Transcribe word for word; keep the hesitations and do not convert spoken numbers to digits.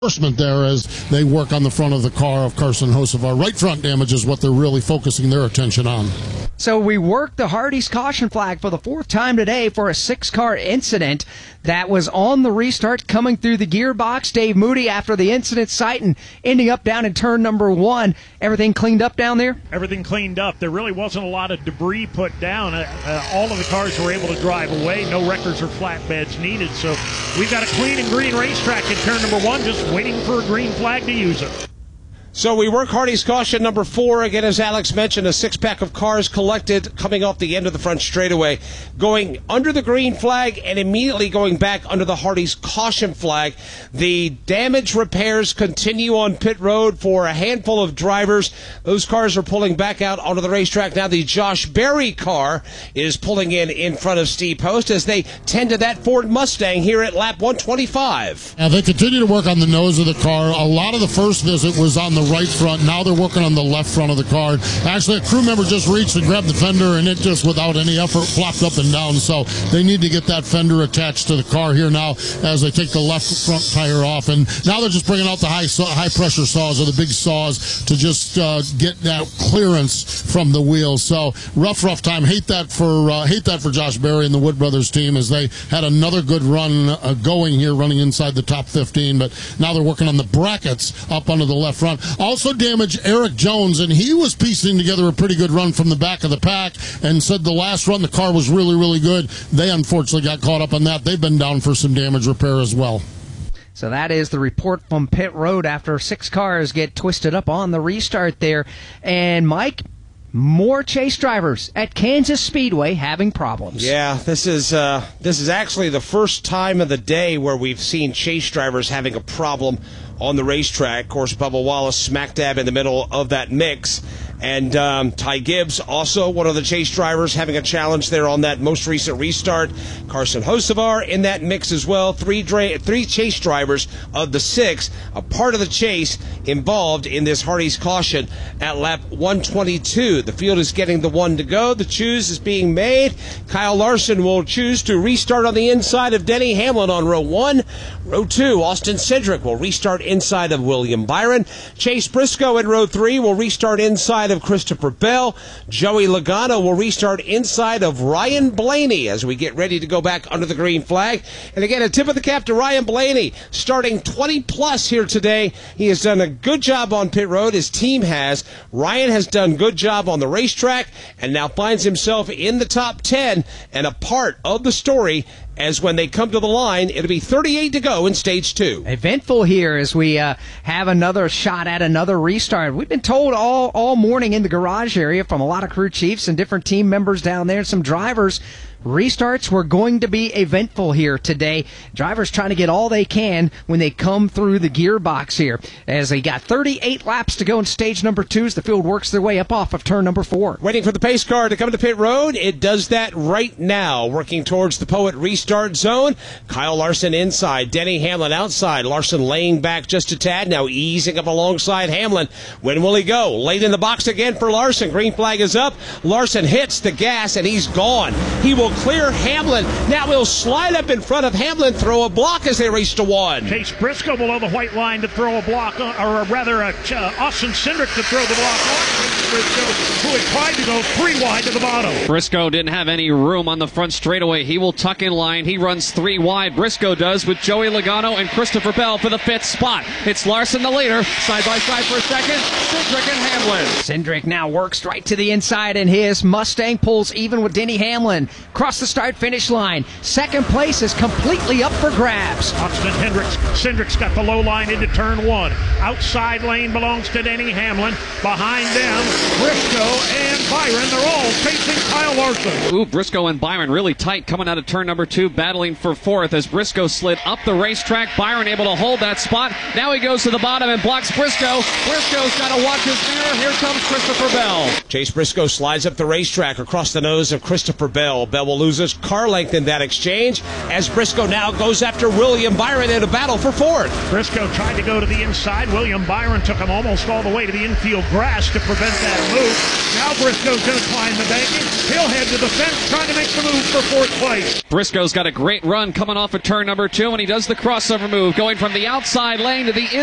enforcement there as they work on the front of the car of Carson Hocevar. Right front damage is what they're really focusing their attention on. So we worked the Hardee's caution flag for the fourth time today for a six-car incident that was on the restart coming through the gearbox. Dave Moody after the incident site and ending up down in turn number one. Everything cleaned up down there? Everything cleaned up. There really wasn't a lot of debris put down. Uh, uh, all of the cars were able to drive away. No wreckers or flatbeds needed. So we've got a clean and green racetrack in turn number one, just waiting for a green flag to use it. So we work Hardee's caution number four. Again, as Alex mentioned, a six-pack of cars collected coming off the end of the front straightaway, going under the green flag and immediately going back under the Hardee's caution flag. The damage repairs continue on pit road for a handful of drivers. Those cars are pulling back out onto the racetrack. Now the Josh Berry car is pulling in in front of Steve Post as they tend to that Ford Mustang here at lap one twenty-five. Now they continue to work on the nose of the car. A lot of the first visit was on the right front. Now they're working on the left front of the car. Actually, a crew member just reached and grabbed the fender, and it just, without any effort, flopped up and down. So they need to get that fender attached to the car here now as they take the left front tire off. And now they're just bringing out the high high pressure saws or the big saws to just uh, get that clearance from the wheels. So rough, rough time. Hate that for uh, hate that for Josh Berry and the Wood Brothers team as they had another good run uh, going here, running inside the top fifteen. But now they're working on the brackets up under the left front. Also damaged Eric Jones, and he was piecing together a pretty good run from the back of the pack and said the last run the car was really, really good. They unfortunately got caught up on that. They've been down for some damage repair as well. So that is the report from pit road after six cars get twisted up on the restart there. And Mike, more chase drivers at Kansas Speedway having problems. Yeah, this is uh, this is actually the first time of the day where we've seen chase drivers having a problem on the racetrack. Of course, Bubba Wallace smack dab in the middle of that mix. And um, Ty Gibbs, also one of the chase drivers, having a challenge there on that most recent restart. Carson Hocevar in that mix as well. Three dra- three chase drivers of the six, a part of the chase involved in this Hardee's caution at lap one twenty-two. The field is getting the one to go. The choose is being made. Kyle Larson will choose to restart on the inside of Denny Hamlin on row one. Row two, Austin Cindric will restart inside of William Byron. Chase Briscoe in row three will restart inside of Christopher Bell. Joey Logano will restart inside of Ryan Blaney as we get ready to go back under the green flag. And again, a tip of the cap to Ryan Blaney, starting twenty plus here today. He has done a good job on pit road. His team has. Ryan has done good job on the racetrack and now finds himself in the top ten and a part of the story as when they come to the line, it'll be thirty-eight to go in stage two. Eventful here as we uh, have another shot at another restart. We've been told all, all morning in the garage area from a lot of crew chiefs and different team members down there and some drivers, restarts were going to be eventful here today. Drivers trying to get all they can when they come through the gearbox here. As they got thirty-eight laps to go in stage number two as the field works their way up off of turn number four. Waiting for the pace car to come to pit road. It does that right now. Working towards the Poet restart zone. Kyle Larson inside. Denny Hamlin outside. Larson laying back just a tad. Now easing up alongside Hamlin. When will he go? Late in the box again for Larson. Green flag is up. Larson hits the gas and he's gone. He will clear Hamlin. Now he'll slide up in front of Hamlin, throw a block as they race to one. Chase Briscoe below the white line to throw a block, or rather uh, Austin Cindric to throw the block on Briscoe, who had tried to go three wide to the bottom. Briscoe didn't have any room on the front straightaway. He will tuck in line. He runs three wide. Briscoe does with Joey Logano and Christopher Bell for the fifth spot. It's Larson the leader, side by side for a second. Cindric and Hamlin. Cindric now works right to the inside, and his Mustang pulls even with Denny Hamlin. Cross the start-finish line. Second place is completely up for grabs. Austin Hendricks, Cindric's got the low line into turn one. Outside lane belongs to Denny Hamlin. Behind them, Briscoe and Byron. They're all chasing Kyle Larson. Ooh, Briscoe and Byron really tight coming out of turn number two, battling for fourth as Briscoe slid up the racetrack. Byron able to hold that spot. Now he goes to the bottom and blocks Briscoe. Briscoe's got to watch his mirror. Here comes Christopher Bell. Chase Briscoe slides up the racetrack across the nose of Christopher Bell. Bell will will lose his car length in that exchange as Briscoe now goes after William Byron in a battle for fourth. Briscoe tried to go to the inside. William Byron took him almost all the way to the infield grass to prevent that move. Now Briscoe's going to climb the banking. He'll head to the fence trying to make the move for fourth place. Briscoe's got a great run coming off of turn number two, and he does the crossover move, going from the outside lane to the